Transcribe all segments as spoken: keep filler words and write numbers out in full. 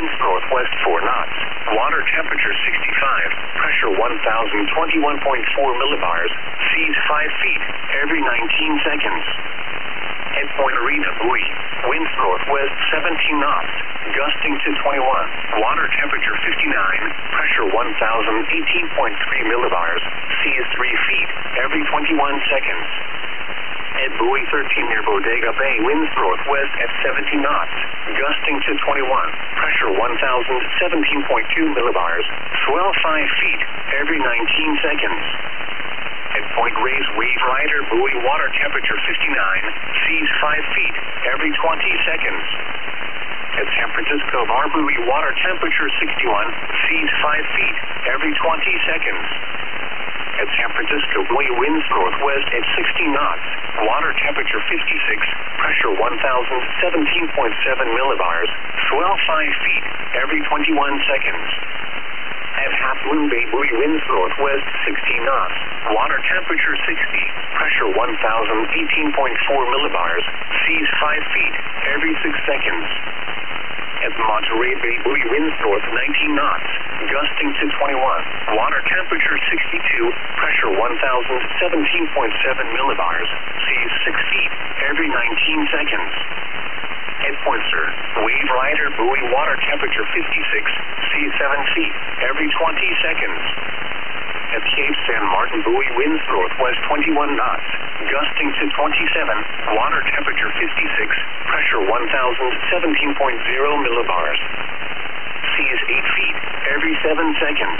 winds northwest four knots. Water temperature sixty-five. Pressure one thousand twenty-one point four millibars. Seas five feet every nineteen seconds. At Point Arena, buoy. Winds northwest seventeen knots. Gusting to twenty-one. Water temperature fifty-nine. Pressure one thousand eighteen point three millibars. Seas three feet every twenty-one seconds. At buoy thirteen near Bodega Bay, winds northwest at seventeen knots. Gusting to twenty-one. Pressure one thousand seventeen point two millibars. Swell five feet every nineteen seconds. At Point Reyes, wave rider, buoy, water temperature fifty-nine. Seas five feet every twenty seconds. At San Francisco Bar, buoy, water temperature sixty-one. Seas five feet every twenty seconds. At San Francisco, buoy, winds northwest at sixty knots. Water temperature fifty-six. Pressure one thousand seventeen point seven millibars. Swell five feet every twenty-one seconds. At Half Moon Bay, buoy, winds northwest sixteen knots. Water temperature sixty. Pressure one thousand eighteen point four millibars. Seas five feet every six seconds. At Monterey Bay, buoy, winds north nineteen knots. Gusting to twenty-one. Water temperature sixty-two. Pressure one thousand seventeen point seven millibars. Seas six feet every nineteen seconds. At Point Sur, wave rider, buoy, water temperature fifty-six. Seas seven feet every twenty seconds. At Cape San Martin, buoy, winds northwest twenty-one knots. Gusting to twenty-seven. Water temperature fifty-six. Pressure one thousand seventeen point zero millibars. Seas eight feet every seven seconds.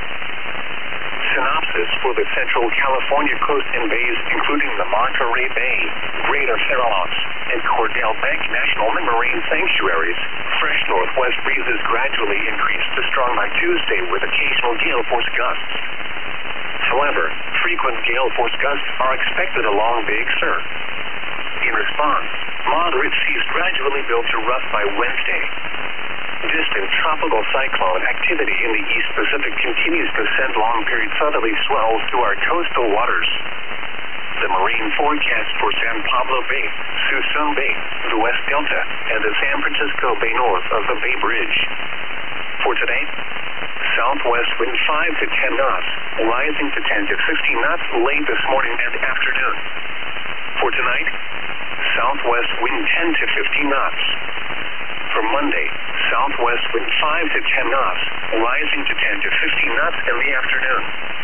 Synopsis for the Central California coast and bays, including the Monterey Bay, Greater Farallones, and Cordell Bank National Marine Sanctuaries. Fresh northwest breezes gradually increase to strong by Tuesday with occasional gale force gusts. However, frequent gale force gusts are expected along Big Sur. In response, moderate seas gradually build to rough by Wednesday. Distant tropical cyclone activity in the East Pacific continues to send long-period southerly swells to our coastal waters. The marine forecast for San Pablo Bay, Suisun Bay, the West Delta, and the San Francisco Bay north of the Bay Bridge. For today, southwest wind five to ten knots, rising to ten to fifteen knots late this morning and afternoon. For tonight, southwest wind ten to fifteen knots. For Monday, southwest wind five to ten knots, rising to ten to fifteen knots in the afternoon.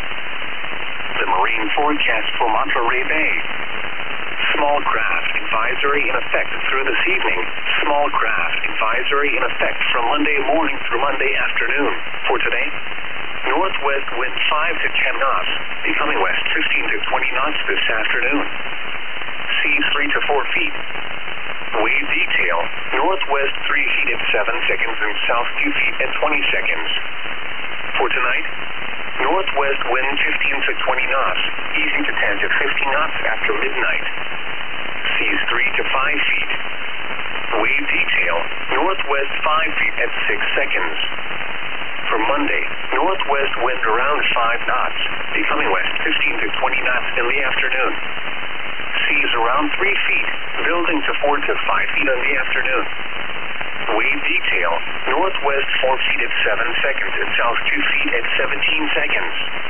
The marine forecast for Monterey Bay. Small craft advisory in effect through this evening. Small craft advisory in effect from Monday morning through Monday afternoon. For today, northwest wind five to ten knots, becoming west fifteen to twenty knots this afternoon. Seas three to four feet. Wave detail, northwest three feet at seven seconds and south two feet at twenty seconds. For tonight, northwest wind fifteen to twenty knots, easing to ten to fifteen knots after midnight. Seas three to five feet. Wave detail, northwest five feet at six seconds. For Monday, northwest wind around five knots, becoming west fifteen to twenty knots in the afternoon. Seas around three feet, building to four to five feet in the afternoon. Wave detail, northwest four feet at seven seconds and south two feet at seventeen seconds.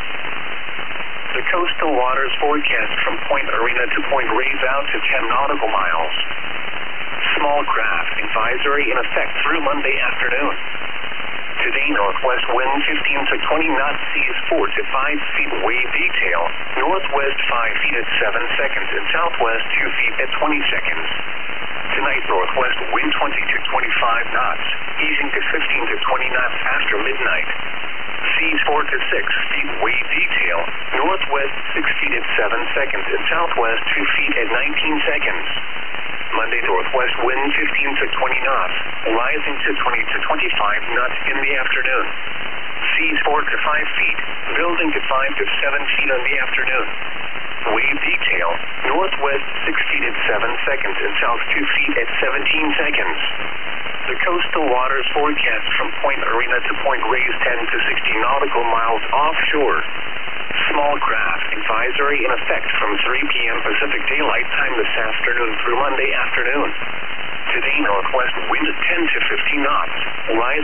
The coastal waters forecast from Point Arena to Point Reyes out to ten nautical miles. Small craft advisory in effect through Monday afternoon. Today, northwest wind fifteen to twenty knots, seas four to five feet, wave detail, northwest five feet at seven seconds and southwest two feet at twenty seconds. Tonight, northwest wind twenty to twenty-five knots, easing to fifteen to twenty knots after midnight. Seas four to six feet, wave detail, northwest six feet at seven seconds and southwest two feet at nineteen seconds. Monday, northwest wind fifteen to twenty knots, rising to twenty to twenty-five knots in the afternoon. Seas four to five feet, building to five to seven feet in the afternoon. Wave detail, northwest six feet at seven seconds and south two feet at seventeen seconds. The coastal waters forecast from Point Arena to Point Reyes ten to sixty nautical miles offshore. Small craft advisory in effect from three p m Pacific Daylight Time this afternoon through Monday afternoon. Today, northwest wind ten to fifteen knots, rising